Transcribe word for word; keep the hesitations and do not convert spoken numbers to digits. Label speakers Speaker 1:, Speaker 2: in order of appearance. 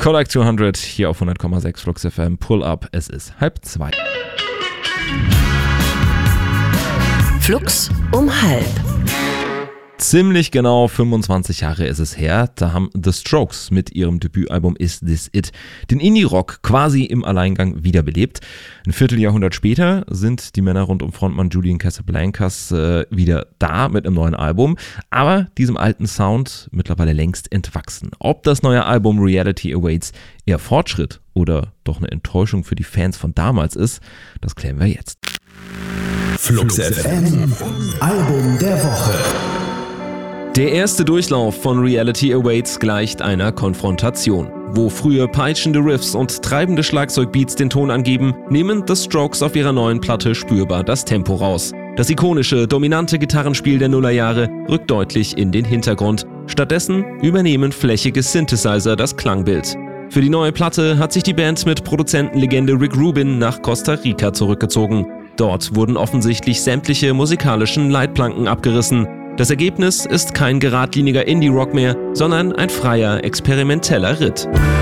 Speaker 1: Kodak zweihundert hier auf hundert Komma sechs Flux F M. Pull up, es ist halb zwei.
Speaker 2: Flux um halb.
Speaker 1: Ziemlich genau fünfundzwanzig Jahre ist es her, da haben The Strokes mit ihrem Debütalbum Is This It den Indie-Rock quasi im Alleingang wiederbelebt. Ein Vierteljahrhundert später sind die Männer rund um Frontmann Julian Casablancas äh, wieder da mit einem neuen Album, aber diesem alten Sound mittlerweile längst entwachsen. Ob das neue Album Reality Awaits eher Fortschritt oder doch eine Enttäuschung für die Fans von damals ist, das klären wir jetzt.
Speaker 3: Flux F M, Album der Woche.
Speaker 1: Der erste Durchlauf von Reality Awaits gleicht einer Konfrontation. Wo früher peitschende Riffs und treibende Schlagzeugbeats den Ton angeben, nehmen The Strokes auf ihrer neuen Platte spürbar das Tempo raus. Das ikonische, dominante Gitarrenspiel der Nullerjahre rückt deutlich in den Hintergrund. Stattdessen übernehmen flächige Synthesizer das Klangbild. Für die neue Platte hat sich die Band mit Produzentenlegende Rick Rubin nach Costa Rica zurückgezogen. Dort wurden offensichtlich sämtliche musikalischen Leitplanken abgerissen. Das Ergebnis ist kein geradliniger Indie-Rock mehr, sondern ein freier, experimenteller Ritt.